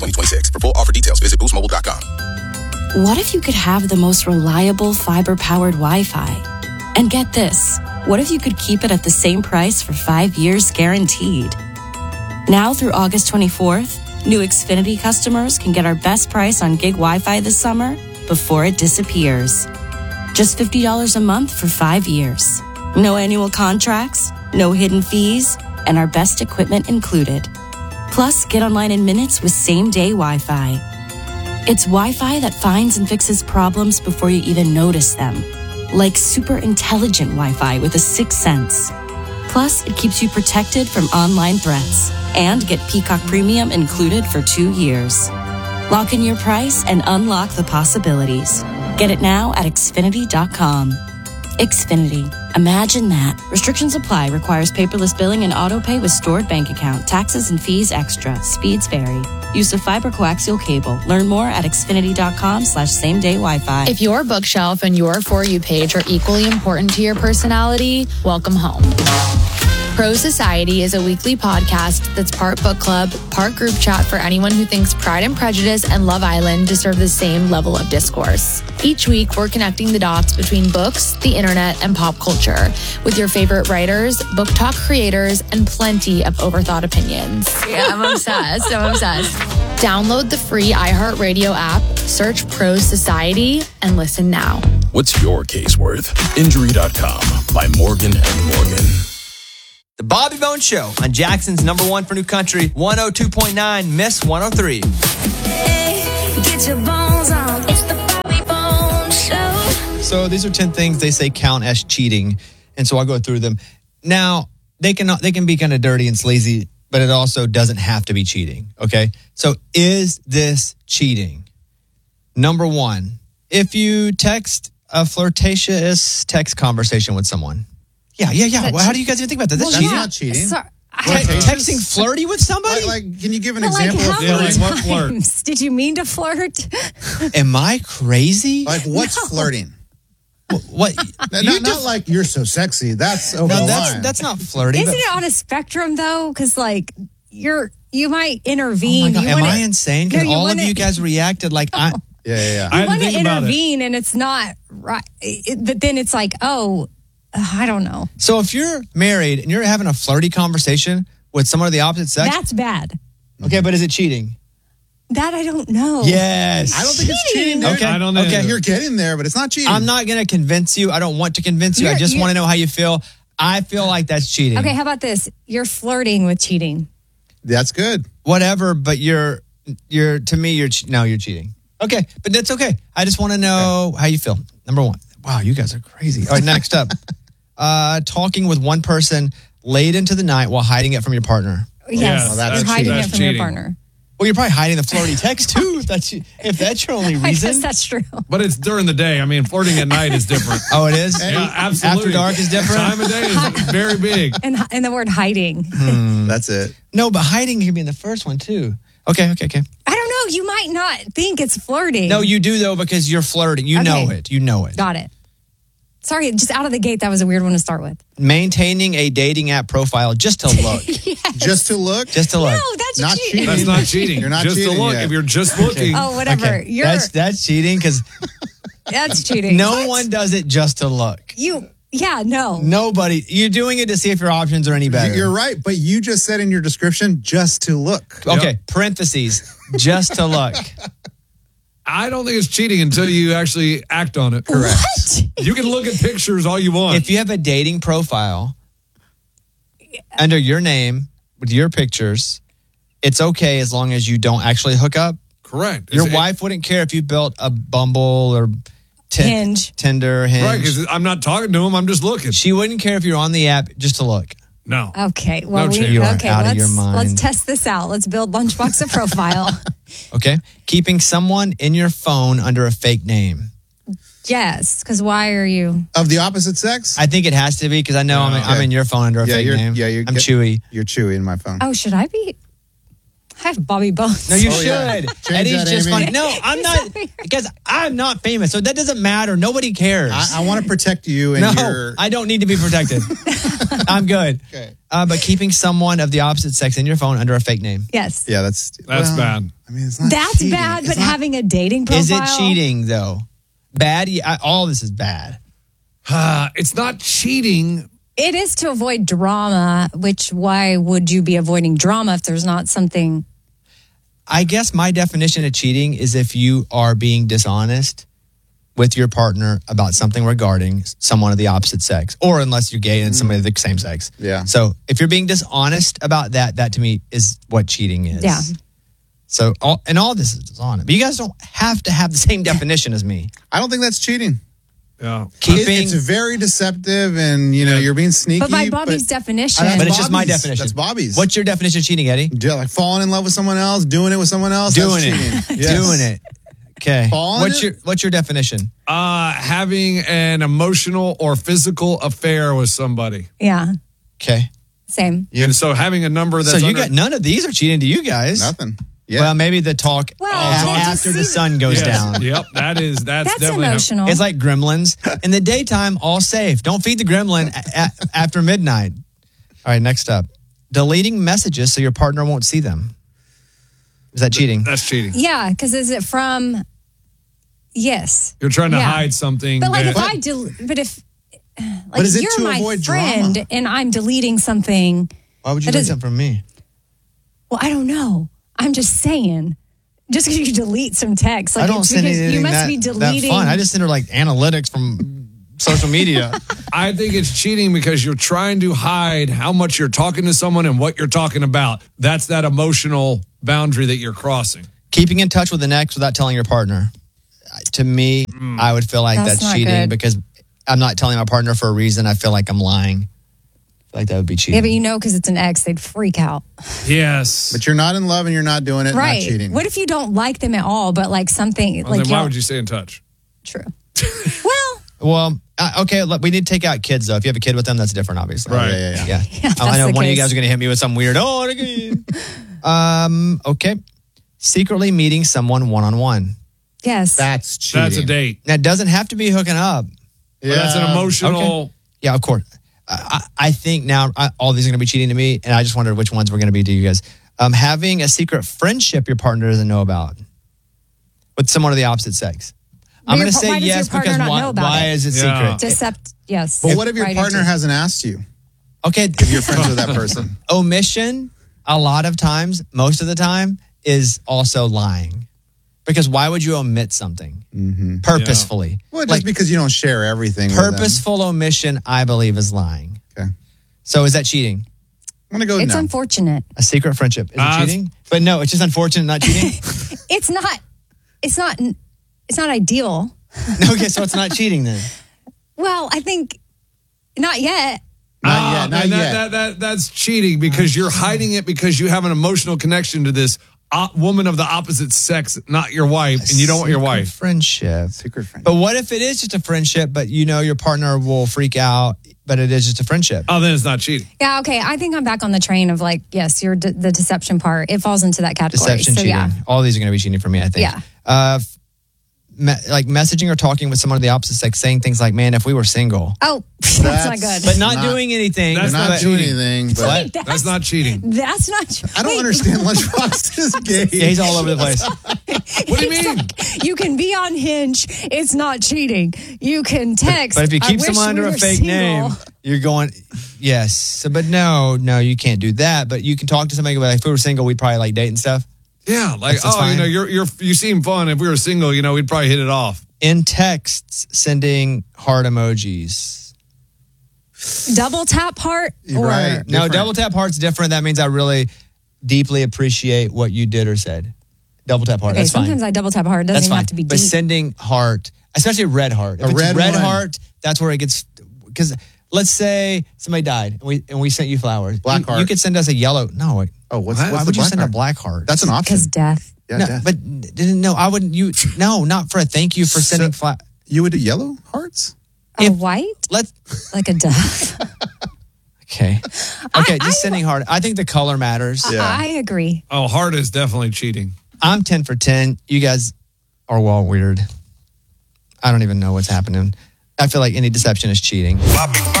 2026. For full offer details, visit boostmobile.com. What if you could have the most reliable fiber-powered Wi-Fi? And get this, what if you could keep it at the same price for 5 years guaranteed? Now through August 24th, new Xfinity customers can get our best price on gig Wi-Fi this summer before it disappears. Just $50 a month for 5 years. No annual contracts, no hidden fees, and our best equipment included. Plus, get online in minutes with same-day Wi-Fi. It's Wi-Fi that finds and fixes problems before you even notice them. Like super intelligent Wi-Fi with a sixth sense. Plus, it keeps you protected from online threats. And get Peacock Premium included for 2 years. Lock in your price and unlock the possibilities. Get it now at Xfinity.com. Xfinity. Imagine that. Restrictions apply. Requires paperless billing and auto-pay with stored bank account. Taxes and fees extra. Speeds vary. Use of fiber coaxial cable. Learn more at Xfinity.com/same-day Wi-Fi. If your bookshelf and your For You page are equally important to your personality, welcome home. Pro Society is a weekly podcast that's part book club, part group chat for anyone who thinks Pride and Prejudice and Love Island deserve the same level of discourse. Each week, we're connecting the dots between books, the internet, and pop culture with your favorite writers, book talk creators, and plenty of overthought opinions. Yeah, I'm obsessed. Download the free iHeartRadio app, search Pro Society, and listen now. What's your case worth? Injury.com by Morgan & Morgan. The Bobby Bones Show on Jackson's #1 for new country, 102.9, Miss 103. Hey, get your bones on. It's the Bobby Bones Show. So these are 10 things they say count as cheating. And so I'll go through them. Now, they can be kind of dirty and sleazy, but it also doesn't have to be cheating. Okay. So is this cheating? Number one, if you text a flirtatious text conversation with someone. Yeah. Well, how do you guys even think about that? That's Well, cheating. that's not cheating. Sorry. Texting flirty with somebody? Like, can you give an But like, example how of many flirting? what flirt? times did you mean to flirt? Am I crazy? Like, what's flirting? What? Not like you're so sexy. That's over the line. That's not flirty. Isn't but- it on a spectrum though? Because like you might intervene. Oh my God, You am wanna- I insane? Because No, you all of wanna- you guys reacted like I. Yeah. I You had want to to think about it. intervene, and it's not right. But then it's like, oh, I don't know. So if you're married and you're having a flirty conversation with someone of the opposite sex, That's bad. okay, but is it cheating? That I don't know. Yes. I don't think it's cheating, dude. Okay. I don't know. Okay. You're getting there, but it's not cheating. I'm not going to convince you. I don't want to convince you. I just want to know how you feel. I feel like that's cheating. Okay, how about this? You're flirting with cheating. That's good. Whatever, but you're to me you're cheating. Okay, but that's okay. I just want to know how you feel. Number one. Wow, you guys are crazy. All right, next up. Talking with one person late into the night while hiding it from your partner. Yes, well, that's you're hiding cheating. it from your Cheating. partner. Well, you're probably hiding the flirty text too. If that's your only I reason. guess that's true. But it's during the day. I mean, flirting at night is different. Oh, it is? Yeah, absolutely. After dark is different? Time of day is very big. And the word hiding. That's it. No, but hiding can be in the first one too. Okay. I don't know. You might not think it's flirting. No, you do though because you're flirting. You know it. You know it. Got it. Sorry, just out of the gate, that was a weird one to start with. Maintaining a dating app profile just to look. Just to look? Just to look. No, that's Not cheating. cheating. That's not cheating. You're not just cheating to look. yet. If you're just looking. Oh, whatever. Okay. That's cheating because That's cheating. no one does it just to look. No. Nobody. You're doing it to see if your options are any better. You're right, but you just said in your description, just to look. Okay, parentheses, just to look. I don't think it's cheating until you actually act on it. Correct. What? You can look at pictures all you want. If you have a dating profile under your name with your pictures, it's okay as long as you don't actually hook up. Correct. Your wife wouldn't care if you built a Bumble or Hinge. Tinder, Hinge. Right, because I'm not talking to him. I'm just looking. She wouldn't care if you're on the app just to look. No. Okay. Well, No chance. You are out of your mind. Let's test this out. Let's build Lunchbox a profile. Okay. Keeping someone in your phone under a fake name. Yes, because why are you? Of the opposite sex? I think it has to be because I know I'm in your phone under a fake name. I'm Chewy. You're Chewy in my phone. Oh, should I be? I have Bobby bones. No, you Oh, should. yeah. Change Eddie's that, just Amy. funny. No, I'm not, because I'm not famous, so that doesn't matter. Nobody cares. I want to protect you and no, your. I don't need to be protected. I'm good. Okay. But keeping someone of the opposite sex in your phone under a fake name. Yes. Yeah, that's bad. I mean, it's not That's cheating. bad, It's but not- having a dating profile. Is it cheating, though? Bad? Yeah, all this is bad. It's not cheating. It is to avoid drama, which why would you be avoiding drama if there's not something? I guess my definition of cheating is if you are being dishonest with your partner about something regarding someone of the opposite sex, or unless you're gay and somebody of the same sex. Yeah. So if you're being dishonest about that, that to me is what cheating is. Yeah. So all this is dishonest. But you guys don't have to have the same definition as me. I don't think that's cheating. Yeah. It's very deceptive, and you're being sneaky. But by Bobby's definition, That's But it's just my Bobby's. definition. That's Bobby's. What's your definition of cheating, Eddie? Like falling in love with someone else, doing it with someone else. Doing that's it. cheating. Yes. Doing it. Okay. Falling What's your definition? Having an emotional or physical affair with somebody. yeah, Okay. same. And so having a number that's So you under- got none of these are cheating to you guys. Nothing. Yeah. Well, maybe the talk Well, after the sun goes Yes. down. Yep, that's That's definitely emotional. It's like gremlins. In the daytime, all safe. Don't feed the gremlin after midnight. All right, next up. Deleting messages so your partner won't see them. Is that cheating? That's cheating. Yeah, because is it from? Yes. You're trying to Yeah. hide something. But like that- But is it you're to my avoid friend drama? and I'm deleting something. Why would you That do is- something from me? Well, I don't know. I'm just saying. Just because you delete some text, like I don't it's send because anything you must that, be that deleting. fun. I just send her like analytics from social media. I think it's cheating because you're trying to hide how much you're talking to someone and what you're talking about. That's that emotional boundary that you're crossing. Keeping in touch with an ex without telling your partner. To me, I would feel like That's that's not cheating good. because I'm not telling my partner for a reason. I feel like I'm lying. I feel like that would be cheating. Yeah, but because it's an ex, they'd freak out. Yes. But you're not in love and you're not doing it. Right. Not cheating. What if you don't like them at all, but like something Well, like then why y'all- would you stay in touch? True. Well, Well, okay, look, we need to take out kids, though. If you have a kid with them, that's different, obviously. Right. Yeah. I know the one of you case. guys are going to hit me with some weird, again. Okay. Secretly meeting someone one-on-one. yes. That's cheating. That's a date. Now, it doesn't have to be hooking up. But that's an emotional. Yeah, of course. I think now all these are going to be cheating to me, and I just wondered which ones were going to be to you guys. Having a secret friendship your partner doesn't know about with someone of the opposite sex. I'm Your going to why say does your yes partner because not know about why it? is it Yeah. secret? Yes. But what if your Right partner into- hasn't asked you Okay. if you're friends with that person? Omission, a lot of times, most of the time, is also lying. Because why would you omit something purposefully? Well, just Like, because you don't share everything. with them. purposeful omission, I believe, is lying. Okay. So is that cheating? I'm gonna go It's no. unfortunate. A secret friendship is it cheating? But no, it's just unfortunate, not cheating. It's not. It's not ideal. Okay, so it's not cheating then. Well, I think not yet. Not yet. Not and yet. that's cheating because you're hiding it because you have an emotional connection to this woman of the opposite sex, not your wife, and you don't want your Secret wife. friendship. Secret friendship. But what if it is just a friendship, but you know your partner will freak out, but it is just a friendship? Oh, then it's not cheating. Yeah. Okay. I think I'm back on the train of like, yes, you're the deception part. It falls into that category. Deception, so cheating. yeah. All these are going to be cheating for me, I think. Yeah. Like messaging or talking with someone of the opposite sex, saying things like, man, if we were single. Oh, that's not good. But not doing anything. That's You're not not doing cheating. anything. But That's not cheating. That's not true. I don't understand. Lunchbox is gay. Yeah, he's all over the place. What do you mean? You can be on Hinge. It's not cheating. You can text. But if you "I keep wish someone under we a were fake single." name, you're going, yes. So, but no, you can't do that. But you can talk to somebody about, like, if we were single, we'd probably like date and stuff. Yeah, like That's fine. you seem fun. If we were single, we'd probably hit it off. In texts, sending heart emojis. Double tap heart. Or, Right. No, Different. double tap heart's different. That means I really deeply appreciate what you did or said. Double tap heart. Okay, That's fine. sometimes I double tap heart. It doesn't That's even fine. have to be But deep. sending heart, especially red heart. If A it's red red one. heart, that's where it gets. Because let's say somebody died and we sent you flowers. Black You heart. could send us a yellow. No, wait. Oh, why Why would you send a black heart? That's an option. Because death. Yeah, no, death. but no, I wouldn't. No, not for a thank you for sending flowers. You would do yellow hearts? A white? Let's. Like a dove. Okay. Okay, just sending hard. I think the color matters. I agree. Oh, heart is definitely cheating. I'm 10 for 10. You guys are all weird. I don't even know what's happening. I feel like any deception is cheating.